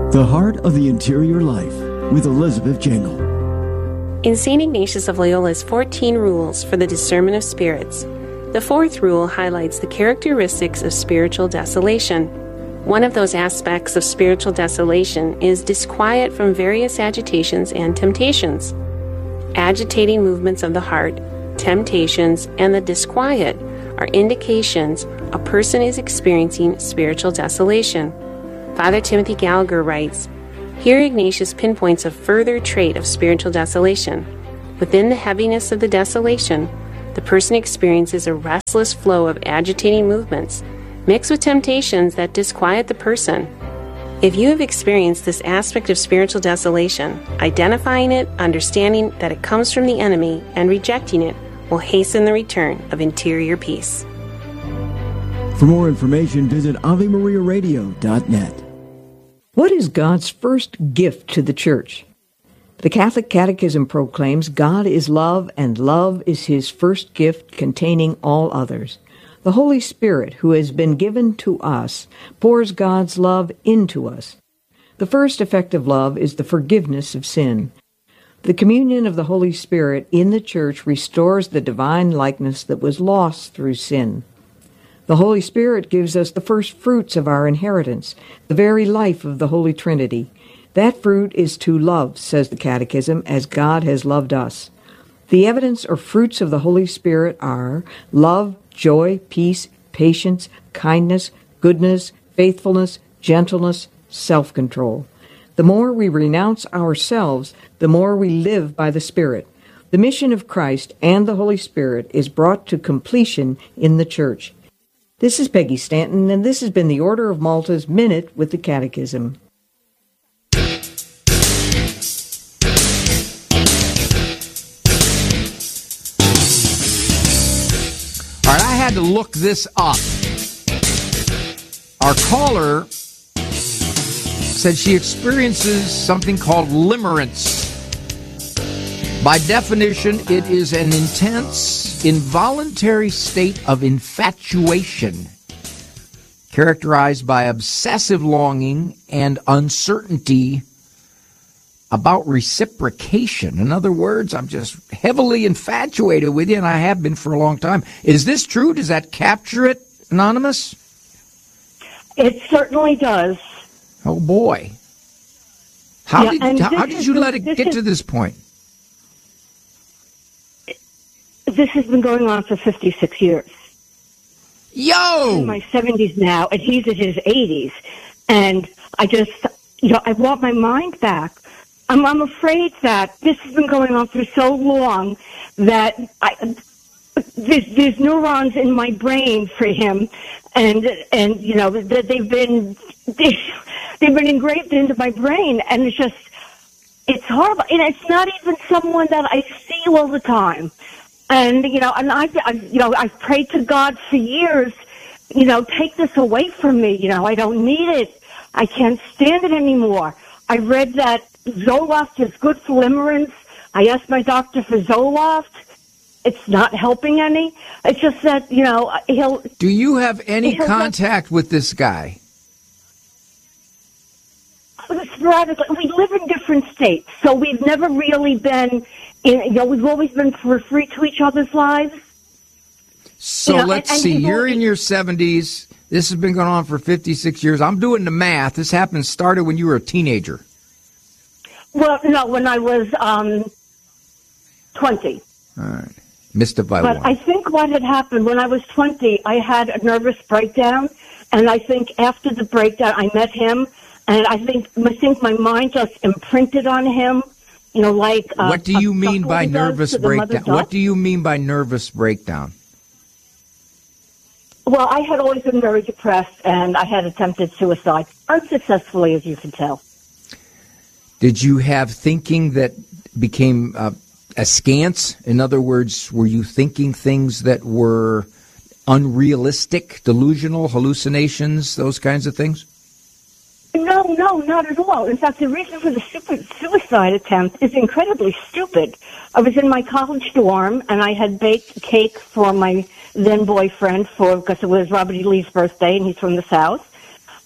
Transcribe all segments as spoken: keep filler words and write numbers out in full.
The Heart of the Interior Life with Elizabeth Jangle. In Saint Ignatius of Loyola's fourteen Rules for the Discernment of Spirits, the fourth rule highlights the characteristics of spiritual desolation. One of those aspects of spiritual desolation is disquiet from various agitations and temptations. Agitating movements of the heart, temptations, and the disquiet are indications a person is experiencing spiritual desolation. Father Timothy Gallagher writes, "Here Ignatius pinpoints a further trait of spiritual desolation. Within the heaviness of the desolation, the person experiences a restless flow of agitating movements, mixed with temptations that disquiet the person." If you have experienced this aspect of spiritual desolation, identifying it, understanding that it comes from the enemy, and rejecting it will hasten the return of interior peace. For more information, visit ave maria radio dot net. What is God's first gift to the Church? The Catholic Catechism proclaims God is love, and love is his first gift containing all others. The Holy Spirit, who has been given to us, pours God's love into us. The first effect of love is the forgiveness of sin. The communion of the Holy Spirit in the Church restores the divine likeness that was lost through sin. The Holy Spirit gives us the first fruits of our inheritance, the very life of the Holy Trinity. That fruit is to love, says the Catechism, as God has loved us. The evidence or fruits of the Holy Spirit are love, joy, peace, patience, kindness, goodness, faithfulness, gentleness, self-control. The more we renounce ourselves, the more we live by the Spirit. The mission of Christ and the Holy Spirit is brought to completion in the Church. This is Peggy Stanton, and this has been the Order of Malta's Minute with the Catechism. All right, I had to look this up. Our caller said she experiences something called limerence. By definition, it is an intense, involuntary state of infatuation characterized by obsessive longing and uncertainty about reciprocation. In other words, I'm just heavily infatuated with you, and I have been for a long time. Is this true? Does that capture it, Anonymous? It certainly does. Oh, boy. How Yeah, did and how, this how did is- you let it this get is- to this point? This has been going on for fifty-six years. Yo! I'm in my seventies now, and he's in his eighties. And I just, you know, I want my mind back. I'm, I'm afraid that this has been going on for so long that I, there's, there's neurons in my brain for him, and and you know that they've been they, they've been engraved into my brain, and it's just it's horrible. And it's not even someone that I see all the time. And, you know, and I've, I, you know, I've prayed to God for years, you know, take this away from me. You know, I don't need it. I can't stand it anymore. I read that Zoloft is good for limerence. I asked my doctor for Zoloft. It's not helping any. It's just that, you know, he'll... Do you have any he'll contact with this guy? Sporadically. We live in different states, so we've never really been... In, you know, we've always been free to each other's lives. So you know, let's and, and see. You're always, in your seventies. This has been going on for fifty-six years. I'm doing the math. This happened, started when you were a teenager. Well, no, when I was um, twenty. All right. Missed it by But one. I think what had happened, when I was twenty, I had a nervous breakdown. And I think after the breakdown, I met him. And I think, I think my mind just imprinted on him. You know, like uh, what do you mean by nervous breakdown? What do you mean by nervous breakdown? Well, I had always been very depressed, and I had attempted suicide, unsuccessfully, as you can tell. Did you have thinking that became uh, askance? In other words, were you thinking things that were unrealistic, delusional, hallucinations, those kinds of things? No, no, not at all. In fact, the reason for the super suicide attempt is incredibly stupid. I was in my college dorm, and I had baked a cake for my then boyfriend for because it was Robert E. Lee's birthday, and he's from the South.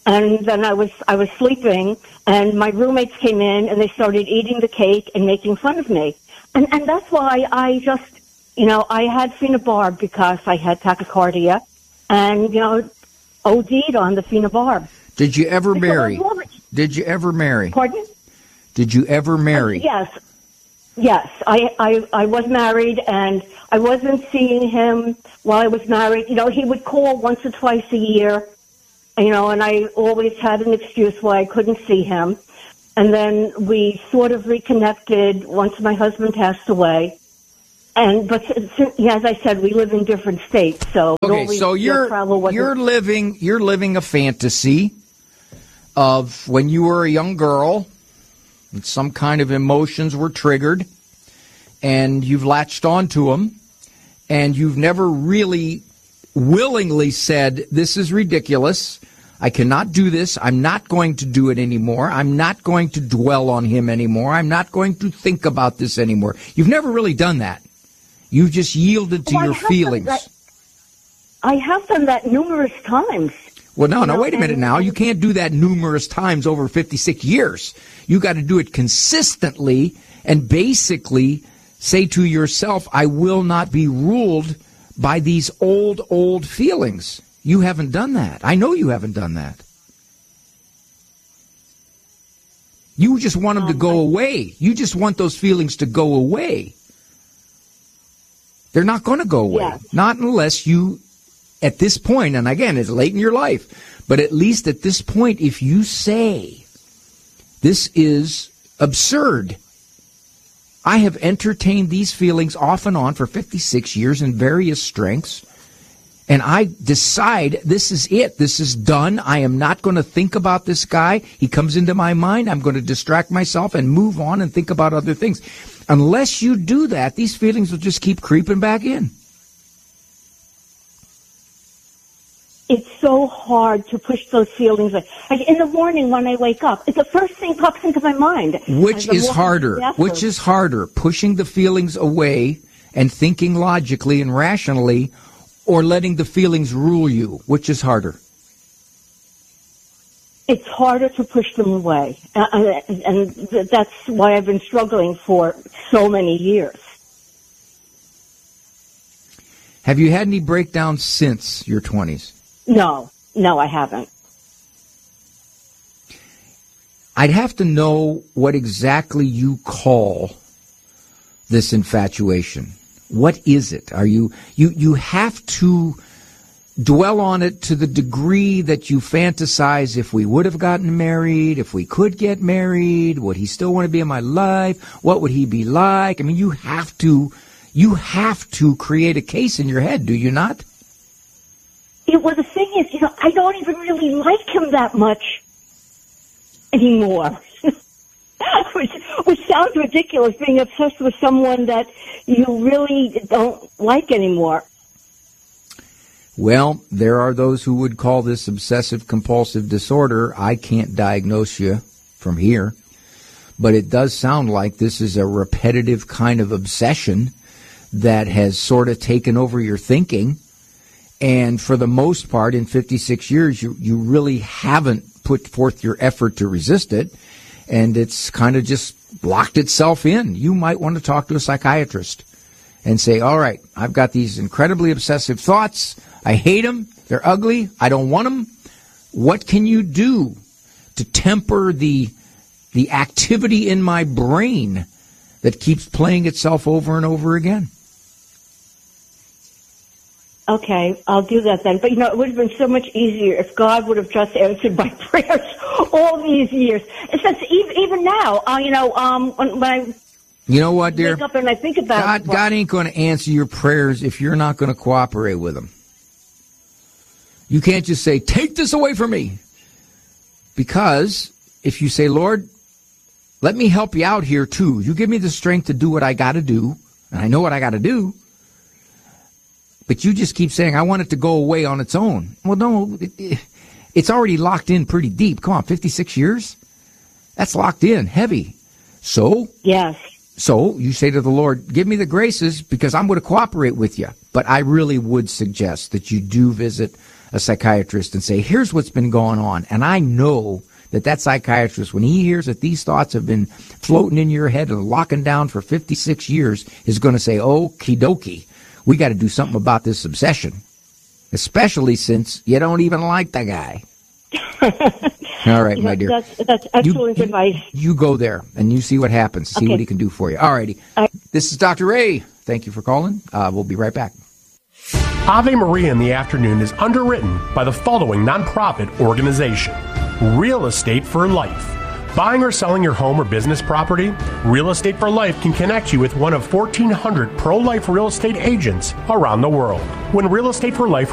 And then I was I was sleeping, and my roommates came in, and they started eating the cake and making fun of me. And and that's why I just, you know, I had phenobarb because I had tachycardia, and, you know, O D'd on the phenobarb. Did you ever marry? So Did you ever marry? Pardon? Did you ever marry? Uh, yes. Yes, I, I, I was married, and I wasn't seeing him while I was married. You know, he would call once or twice a year, you know, and I always had an excuse why I couldn't see him. And then we sort of reconnected once my husband passed away. And but yeah, as I said, we live in different states, so okay. So you're you're living you're living a fantasy of when you were a young girl, and some kind of emotions were triggered, and you've latched onto them, and you've never really willingly said, "This is ridiculous. I cannot do this. I'm not going to do it anymore. I'm not going to dwell on him anymore. I'm not going to think about this anymore." You've never really done that. You've just yielded to well, your feelings. I have done that numerous times. Well, no, you no, know, wait a minute now. You can't do that numerous times over fifty-six years. You got to do it consistently and basically say to yourself, I will not be ruled by these old, old feelings. You haven't done that. I know you haven't done that. You just want them um, to go I... away. You just want those feelings to go away. They're not going to go away. Yeah. Not unless you, at this point, and again, it's late in your life, but at least at this point, if you say, this is absurd. I have entertained these feelings off and on for fifty-six years in various strengths, and I decide this is it. This is done. I am not going to think about this guy. He comes into my mind. I'm going to distract myself and move on and think about other things. Unless you do that, these feelings will just keep creeping back in. It's so hard to push those feelings. Like in the morning when I wake up, it's the first thing pops into my mind. Which is harder? Which is harder? Pushing the feelings away and thinking logically and rationally, or letting the feelings rule you? Which is harder? It's harder to push them away. Uh, and that's why I've been struggling for so many years. Have you had any breakdowns since your twenties? No. No, I haven't. I'd have to know what exactly you call this infatuation. What is it? Are you, you, you have to dwell on it to the degree that you fantasize if we would have gotten married, if we could get married, would he still want to be in my life? What would he be like? I mean, you have to, you have to create a case in your head, do you not? Yeah, well, the thing is, you know, I don't even really like him that much anymore. Which, which sounds ridiculous, being obsessed with someone that you really don't like anymore. Well, there are those who would call this obsessive-compulsive disorder. I can't diagnose you from here, but it does sound like this is a repetitive kind of obsession that has sort of taken over your thinking, and for the most part, in fifty-six years, you, you really haven't put forth your effort to resist it, and it's kind of just locked itself in. You might want to talk to a psychiatrist and say, all right, I've got these incredibly obsessive thoughts. I hate them. They're ugly. I don't want them. What can you do to temper the the activity in my brain that keeps playing itself over and over again? Okay, I'll do that then. But, you know, it would have been so much easier if God would have just answered my prayers all these years. It's just, even, even now, uh, you know, um, when, when I you know what, dear? wake up and I think about God, it. God ain't going to answer your prayers if you're not going to cooperate with him. You can't just say, take this away from me. Because if you say, Lord, let me help you out here too. You give me the strength to do what I got to do, and I know what I got to do. But you just keep saying, I want it to go away on its own. Well, no, it, it, it's already locked in pretty deep. Come on, fifty-six years? That's locked in, heavy. So? Yes. So you say to the Lord, give me the graces because I'm going to cooperate with you. But I really would suggest that you do visit a psychiatrist and say, here's what's been going on. And I know that that psychiatrist, when he hears that these thoughts have been floating in your head and locking down for fifty-six years, is going to say, okie dokie, we got to do something about this obsession, especially since you don't even like the guy. All right, you my know, dear. That's, that's excellent you, advice. You go there and you see what happens. See Okay. what he can do for you. All righty. I- This is Doctor Ray. Thank you for calling. Uh, we'll be right back. Ave Maria in the Afternoon is underwritten by the following nonprofit organization: Real Estate for Life. Buying or selling your home or business property? Real Estate for Life can connect you with one of fourteen hundred pro-life real estate agents around the world. When Real Estate for Life